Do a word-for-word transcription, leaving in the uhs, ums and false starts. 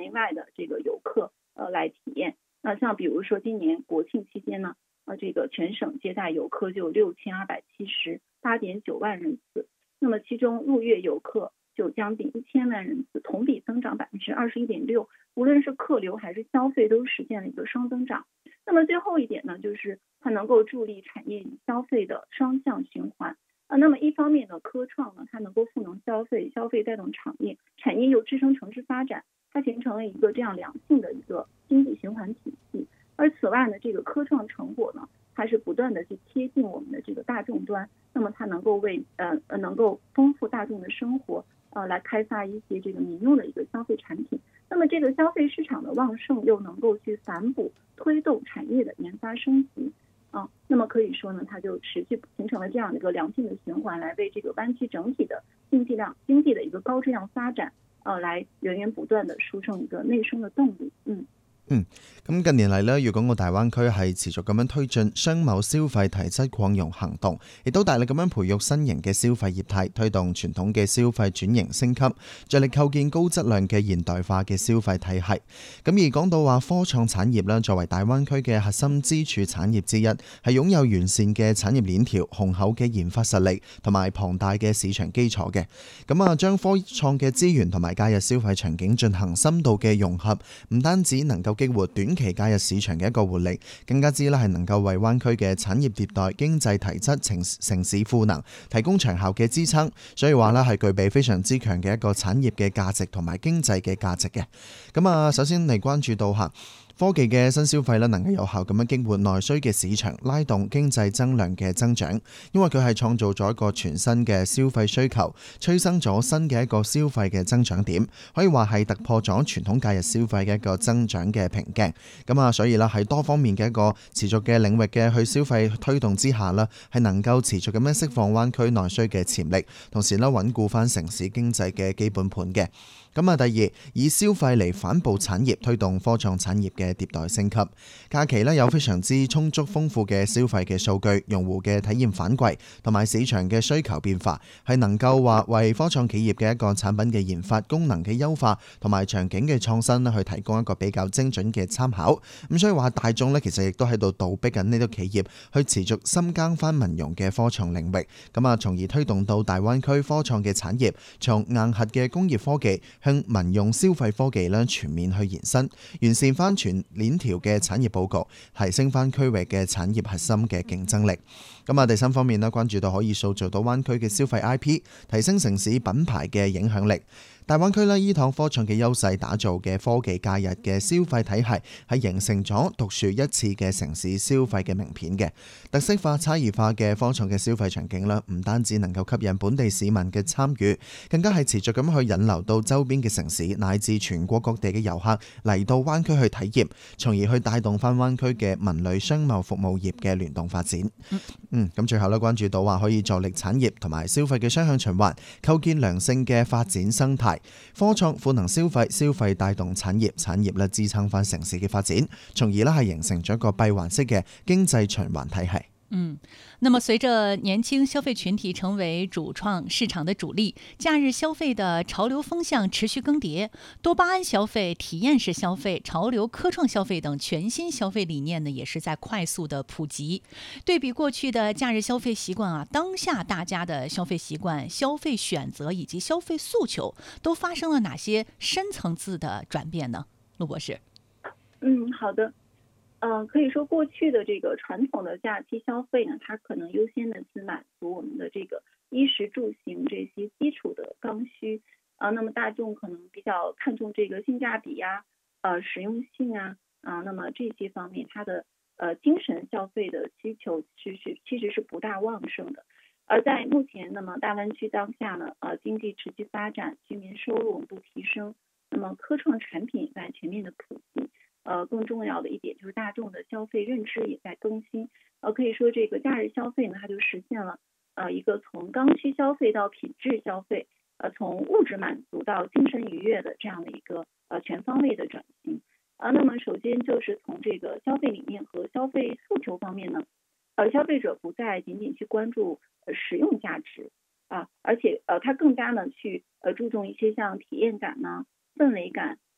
内外的这个游客呃来体验。那像比如说今年国庆期间呢，呃这个全省接待游客就有六千二百七十八点九万人次，那么其中入粤游客就将近一千万人次，同比增长百分之二十一点六，无论是客流还是消费都实现了一个双增长。那么最后一点呢，就是它能够助力产业与消费的双向循环。啊，那么一方面呢，科创呢它能够赋能消费，消费带动产业，产业又支撑城市发展，它形成了一个这样良性的一个经济循环体系。而此外呢，这个科创成果呢，它是不断的去贴近我们的这个大众端，那么它能够为呃呃能够丰富大众的生活，呃来开发一些这个民用的一个消费产品。那么这个消费市场的旺盛又能够去反哺推动产业的研发升级。啊，那么可以说呢，它就持续形成了这样的一个良性的循環，來為這個灣區整體的經濟量經濟的一個高質量發展，呃，來源源不斷的輸送一個內生的動力。嗯。 嗯，咁近年嚟呢，粵港澳大灣區係持續咁樣推進商貿消費體質擴容行動，亦都大力咁樣培育新型嘅消費業態，推動傳統嘅消費轉型升級，着力構建高質量嘅現代化嘅消費體系。咁而講到話科創產業啦，作為大灣區嘅核心支柱產業之一，係擁有完善嘅產業鏈條、雄厚嘅研發實力同埋龐大嘅市場基礎嘅。咁啊，將科創嘅資源同埋假日消費場景進行深度嘅融合，唔單止能夠激活短期假日市場嘅一個活力，更加之咧係能夠為灣區嘅產業迭代、經濟提質、城城市賦能提供長效嘅支撐，所以話咧係具備非常之強嘅一個產業嘅價值同埋經濟嘅價值嘅。咁啊，首先嚟關注到下科技嘅新消費咧，能夠有效咁樣激活內需嘅市場，拉動經濟增量嘅增長，因為佢係創造咗一個全新嘅消費需求，催生咗新嘅一個消費嘅增長點，可以話係突破咗傳統假日消費嘅一個增長嘅瓶頸。咁啊，所以啦喺多方面嘅一個持續嘅領域嘅去消費推動之下啦，係能夠持續咁樣釋放灣區內需嘅潛力，同時咧穩固翻城市經濟嘅基本盤嘅。咁啊，第二，以消費嚟反哺產業，推動科創產業嘅迭代升級。假期呢有非常之充足豐富嘅消費嘅數據，用戶嘅體驗反饋同埋市場嘅需求變化，係能夠話為科創企業嘅一個產品嘅研發、功能嘅優化同埋場景嘅創新去提供一個比較精準嘅參考。咁所以話大眾呢其實亦都喺度倒逼緊呢啲企業去持續深耕翻民用嘅科創領域，咁啊，從而推動到大灣區科創嘅產業從硬核嘅工業科技向民用消費科技咧全面去延伸，完善翻全鏈條嘅產業佈局，提升翻區域嘅產業核心嘅競爭力。咁啊，第三方面咧，關注到可以塑造到灣區嘅消費 I P， 提升城市品牌嘅影響力。大灣區呢，依託科創嘅優勢打造嘅科技假日嘅消費體系，係形成咗獨樹一幟嘅城市消費嘅名片嘅特色化、差異化嘅科創嘅消費場景啦，唔單止能夠吸引本地市民嘅參與，更加係持續咁去引流到周邊嘅城市乃至全國各地嘅遊客嚟到灣區去體驗，從而去帶動翻灣區嘅文旅商貿服務業嘅聯動發展。嗯，咁最後呢，關注到話可以助力產業同埋消費嘅雙向循環，構建良性嘅發展生態。科創賦能消費，消費帶動產業，產業咧支撐翻城市嘅發展，從而咧係形成咗一個閉環式嘅經濟循環體系。 嗯，那麼隨着年輕消費群體成為主創市場的主力，假日消費的潮流風向持續更迭，多巴胺消費、體驗式消費、潮流科創消費等全新消費理念呢，也是在快速的普及。對比過去的假日消費習慣啊，當下大家的消費習慣、消費選擇以及消費訴求都發生了哪些深層次的轉變呢？陸博士。 嗯，好的。呃，可以說過去的這個傳統的假期消費呢，它可能優先的去滿足我們的這個衣食住行這些基礎的剛需啊、呃，那麼大眾可能比較看重這個性價比呀、呃實用性啊啊、呃，那麼這些方面它的呃精神消費的需求其實其實是不大旺盛的。而在目前，那麼大灣區當下呢，呃經濟持續發展，居民收入穩步提升，那麼科創產品在全面的普及。呃，更重要的一點就是大眾的消費認知也在更新。呃，可以說這個假日消費呢，它就實現了呃一個從剛需消費到品質消費，呃，從物質滿足到精神愉悅的這樣的一個呃全方位的轉型。啊、呃，那麼首先就是從這個消費理念和消費訴求方面呢，呃，消費者不再僅僅去關注呃實用價值啊，而且呃，它更加呢去呃注重一些像體驗感呢、氛圍感。